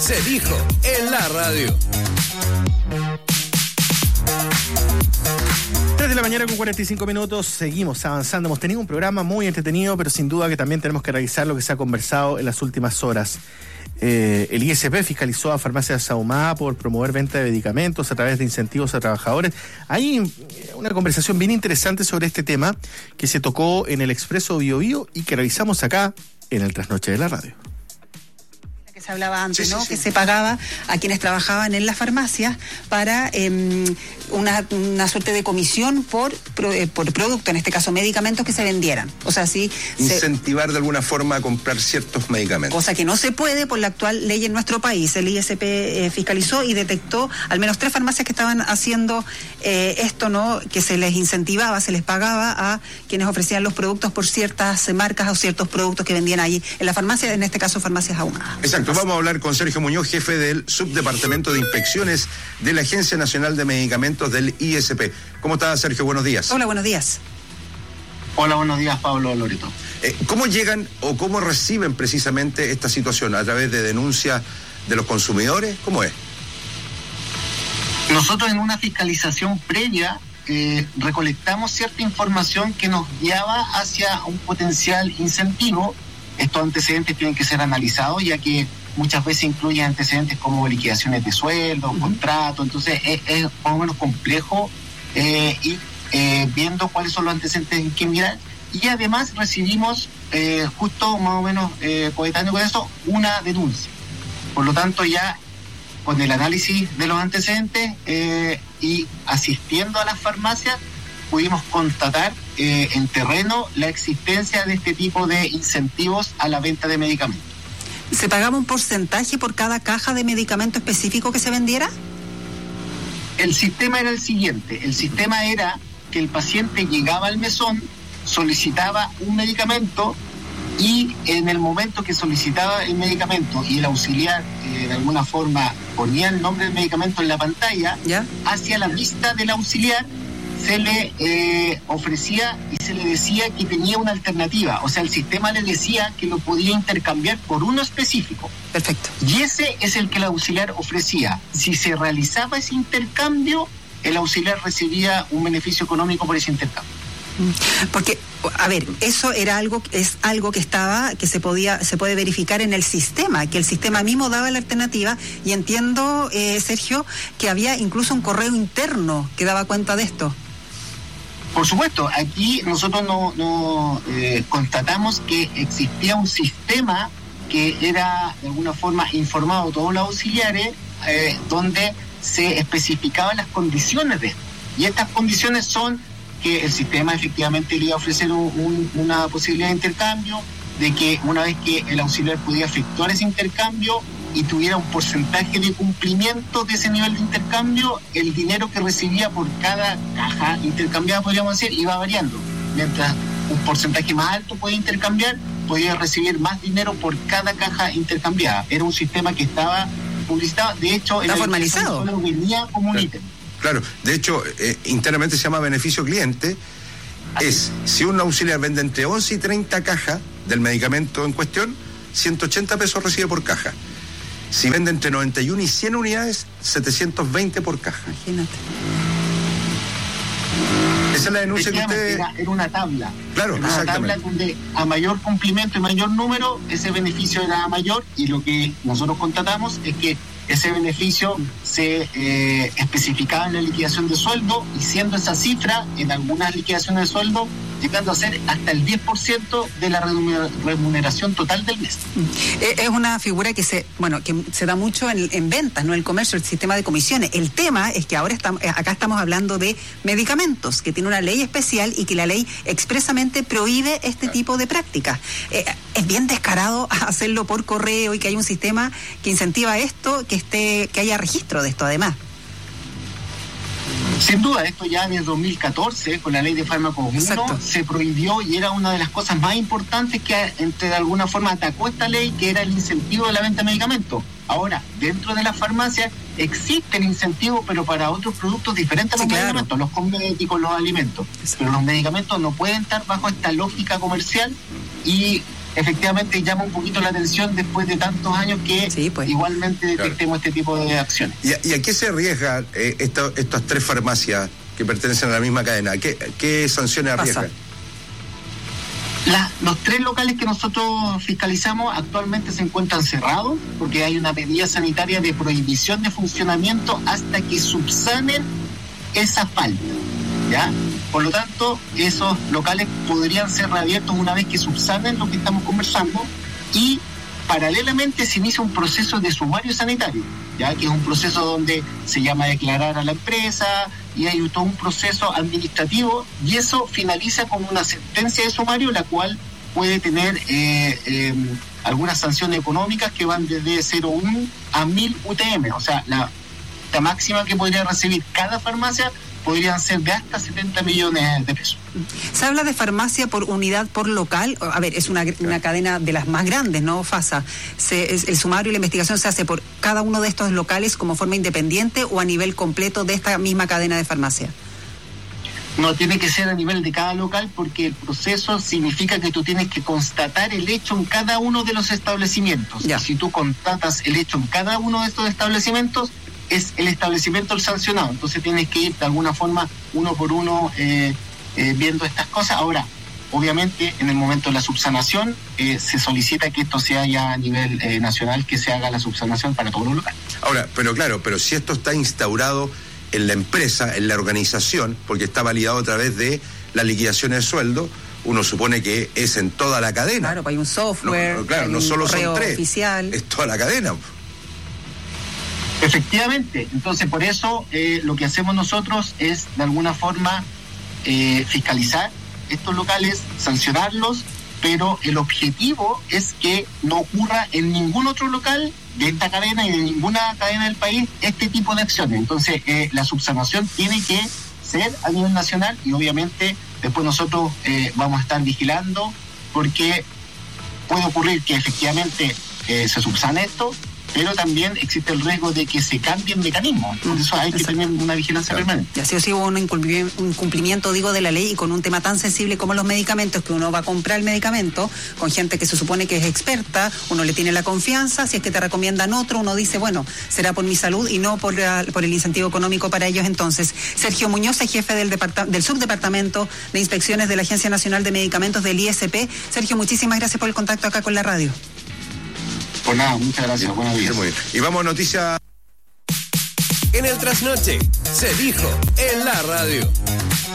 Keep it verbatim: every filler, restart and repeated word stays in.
Se dijo en la radio. tres de la mañana con cuarenta y cinco minutos, seguimos avanzando. Hemos tenido un programa muy entretenido, pero sin duda que también tenemos que revisar lo que se ha conversado en las últimas horas. Eh, el I S P fiscalizó a Farmacias Ahumada por promover venta de medicamentos a través de incentivos a trabajadores. Hay una conversación bien interesante sobre este tema que se tocó en el Expreso Bio Bio y que revisamos acá en el Trasnoche de la Radio. Que se hablaba antes, sí, ¿no? Sí, sí. Que se pagaba a quienes trabajaban en las farmacias para eh, una, una suerte de comisión por, eh, por producto, en este caso medicamentos que se vendieran. O sea, sí. Incentivar se, de alguna forma a comprar ciertos medicamentos. Cosa que no se puede por la actual ley en nuestro país. El I S P eh, fiscalizó y detectó al menos tres farmacias que estaban haciendo eh, esto, ¿no? Que se les incentivaba, se les pagaba a quienes ofrecían los productos por ciertas marcas o ciertos productos que vendían ahí en la farmacia, en este caso Farmacias Ahumadas. Exacto, vamos a hablar con Sergio Muñoz, jefe del Subdepartamento de Inspecciones de la Agencia Nacional de Medicamentos del I S P. ¿Cómo está, Sergio? Buenos días. Hola, buenos días. Hola, buenos días, Pablo Loreto. Eh, ¿Cómo llegan o cómo reciben precisamente esta situación? ¿A través de denuncias de los consumidores? ¿Cómo es? Nosotros en una fiscalización previa eh, recolectamos cierta información que nos guiaba hacia un potencial incentivo. Estos antecedentes tienen que ser analizados, ya que muchas veces incluyen antecedentes como liquidaciones de sueldo, uh-huh. contratos, entonces es, es más o menos complejo eh, ir eh, viendo cuáles son los antecedentes que mirar. Y además recibimos, eh, justo más o menos eh, coetáneo con eso, una denuncia. Por lo tanto, ya con el análisis de los antecedentes eh, y asistiendo a las farmacias, pudimos constatar eh, en terreno la existencia de este tipo de incentivos a la venta de medicamentos. ¿Se pagaba un porcentaje por cada caja de medicamento específico que se vendiera? El sistema era el siguiente, el sistema era que el paciente llegaba al mesón, solicitaba un medicamento y en el momento que solicitaba el medicamento y el auxiliar eh, de alguna forma ponía el nombre del medicamento en la pantalla, ¿ya? Hacia la vista del auxiliar se le eh, ofrecía y se le decía que tenía una alternativa. O sea, el sistema le decía que lo podía intercambiar por uno específico. Perfecto. Y ese es el que el auxiliar ofrecía. Si se realizaba ese intercambio, el auxiliar recibía un beneficio económico por ese intercambio. Porque, a ver, eso era algo, es algo que estaba, que se podía, se puede verificar en el sistema, que el sistema mismo daba la alternativa, y entiendo, eh, Sergio, que había incluso un correo interno que daba cuenta de esto. Por supuesto, aquí nosotros no, no eh, constatamos que existía un sistema que era de alguna forma informado a todos los auxiliares, eh, donde se especificaban las condiciones de esto. Y estas condiciones son que el sistema efectivamente le iba a ofrecer un, un, una posibilidad de intercambio, de que una vez que el auxiliar podía efectuar ese intercambio y tuviera un porcentaje de cumplimiento de ese nivel de intercambio, el dinero que recibía por cada caja intercambiada, podríamos decir, iba variando. Mientras un porcentaje más alto podía intercambiar, podía recibir más dinero por cada caja intercambiada. Era un sistema que estaba publicitado, de hecho, está formalizado. Solo venía como un ítem. Claro, de hecho, eh, internamente se llama beneficio cliente. Es, si un auxiliar vende entre once y treinta cajas del medicamento en cuestión, ciento ochenta pesos recibe por caja. Si vende entre noventa y uno y cien unidades, setecientos veinte por caja. Imagínate. Esa es la denuncia que usted... Era, era una tabla. Claro, era exactamente. Una tabla donde a mayor cumplimiento y mayor número, ese beneficio era mayor, y lo que nosotros constatamos es que ese beneficio se eh, especificaba en la liquidación de sueldo, y siendo esa cifra en algunas liquidaciones de sueldo llegando a ser hasta el diez por ciento de la remuneración total del mes. Es una figura que se, bueno, que se da mucho en, en ventas, no en el comercio, el sistema de comisiones. El tema es que ahora estamos, acá estamos hablando de medicamentos, que tiene una ley especial y que la ley expresamente prohíbe este tipo de prácticas. Eh, es bien descarado hacerlo por correo y que hay un sistema que incentiva esto, que esté, que haya registro de esto además. Sin duda, esto ya desde dos mil catorce, con la ley de fármacos uno, se prohibió, y era una de las cosas más importantes que entre de alguna forma atacó esta ley, que era el incentivo de la venta de medicamentos. Ahora, dentro de las farmacias existe el incentivo, pero para otros productos diferentes a los sí, claro. medicamentos, los cosméticos, los alimentos. Pero los medicamentos no pueden estar bajo esta lógica comercial, y efectivamente llama un poquito la atención después de tantos años que sí, pues. igualmente detectemos claro. este tipo de acciones. ¿Y a, y a qué se arriesgan eh, esto, estas tres farmacias que pertenecen a la misma cadena? ¿Qué, qué sanciones arriesgan? La, los tres locales que nosotros fiscalizamos actualmente se encuentran cerrados porque hay una medida sanitaria de prohibición de funcionamiento hasta que subsanen esa falta, ¿ya? Por lo tanto, esos locales podrían ser reabiertos una vez que subsanen lo que estamos conversando y paralelamente se inicia un proceso de sumario sanitario, ya que es un proceso donde se llama a declarar a la empresa y hay todo un proceso administrativo y eso finaliza con una sentencia de sumario la cual puede tener eh, eh, algunas sanciones económicas que van desde cero coma uno a mil U T M, o sea, la, la máxima que podría recibir cada farmacia podrían ser de hasta setenta millones de pesos. Se habla de farmacia por unidad por local. A ver, es una, una cadena de las más grandes, ¿no, FASA? Se, es, el sumario y la investigación se hace por cada uno de estos locales como forma independiente o a nivel completo de esta misma cadena de farmacia. No, tiene que ser a nivel de cada local porque el proceso significa que tú tienes que constatar el hecho en cada uno de los establecimientos. Ya. Y si tú constatas el hecho en cada uno de estos establecimientos, es el establecimiento el sancionado. Entonces tienes que ir de alguna forma uno por uno eh, eh, viendo estas cosas. Ahora, obviamente, en el momento de la subsanación, eh, se solicita que esto sea ya a nivel eh, nacional, que se haga la subsanación para todos los locales. Ahora, pero claro, pero si esto está instaurado en la empresa, en la organización, porque está validado a través de la liquidación de sueldo, uno supone que es en toda la cadena. Claro, pues hay un software, no, no, claro, hay no un solo correo son tres, oficial. es toda la cadena. Efectivamente, entonces por eso eh, lo que hacemos nosotros es de alguna forma eh, fiscalizar estos locales, sancionarlos, pero el objetivo es que no ocurra en ningún otro local de esta cadena y de ninguna cadena del país este tipo de acciones. Entonces eh, la subsanación tiene que ser a nivel nacional y obviamente después nosotros eh, vamos a estar vigilando porque puede ocurrir que efectivamente eh, se subsane esto, pero también existe el riesgo de que se cambien mecanismos. Por eso hay que tener una vigilancia permanente. Ya sí o sí hubo un incumplimiento, un cumplimiento, digo, de la ley y con un tema tan sensible como los medicamentos, que uno va a comprar el medicamento con gente que se supone que es experta, uno le tiene la confianza, si es que te recomiendan otro, uno dice, bueno, será por mi salud y no por, la, por el incentivo económico para ellos. Entonces, Sergio Muñoz es jefe del, departa- del subdepartamento de inspecciones de la Agencia Nacional de Medicamentos del I S P. Sergio, muchísimas gracias por el contacto acá con la radio. Pues nada, muchas gracias. Buenos días. Muy bien. Y vamos a noticias. En el trasnoche se dijo en la radio.